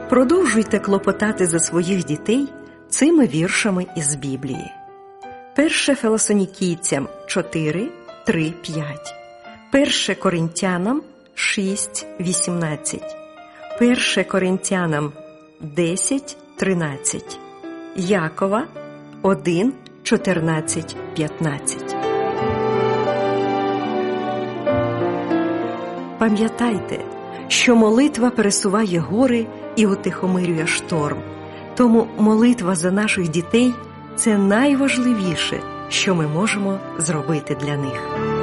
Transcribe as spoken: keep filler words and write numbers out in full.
Продовжуйте клопотати за своїх дітей цими віршами із Біблії. Перше Фесалонікійцям чотири, три, п'ять. Перше Коринтянам шість, вісімнадцять. Перше Коринтянам десять, тринадцять. Якова один, чотирнадцять, п'ятнадцять. Пам'ятайте, що молитва пересуває гори і утихомирює шторм. Тому молитва за наших дітей – це найважливіше, що ми можемо зробити для них.